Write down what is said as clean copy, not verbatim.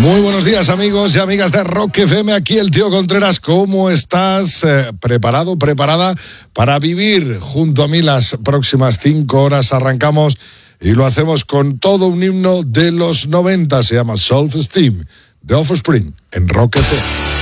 Muy buenos días, amigos y amigas de Rock FM. Aquí el tío Contreras. ¿Cómo estás? ¿Preparado, preparada para vivir junto a mí las próximas 5 horas? Arrancamos y lo hacemos con todo un himno de los 90. Se llama Self Esteem, de Offspring, en Rock FM.